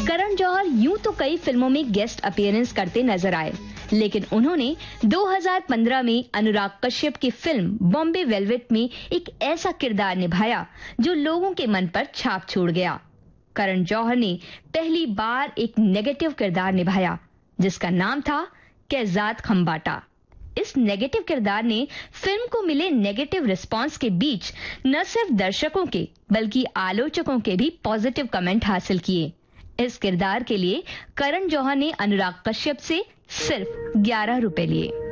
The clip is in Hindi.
करण जौहर यूं तो कई फिल्मों में गेस्ट अपीयरेंस करते नजर आए, लेकिन उन्होंने 2015 में अनुराग कश्यप की फिल्म बॉम्बे वेलवेट में एक ऐसा किरदार निभाया जो लोगों के मन पर छाप छोड़ गया। करण जौहर ने पहली बार एक नेगेटिव किरदार निभाया जिसका नाम था कैजात खंबाटा। इस नेगेटिव किरदार ने फिल्म को मिले नेगेटिव रिस्पांस के बीच न सिर्फ दर्शकों के बल्कि आलोचकों के भी पॉजिटिव कमेंट हासिल किए। इस किरदार के लिए करण जौहर ने अनुराग कश्यप से सिर्फ 11 रुपए लिए।